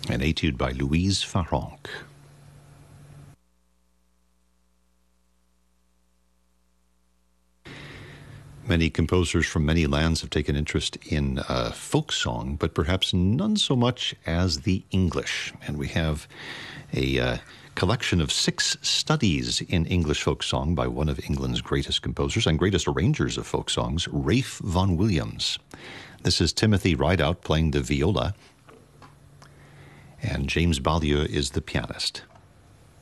An etude by Louise Farrenc. Many composers from many lands have taken interest in folk song, but perhaps none so much as the English. And we have a collection of 6 studies in English folk song by one of England's greatest composers and greatest arrangers of folk songs, Ralph Vaughan Williams. This is Timothy Rideout playing the viola, and James Ballieu is the pianist.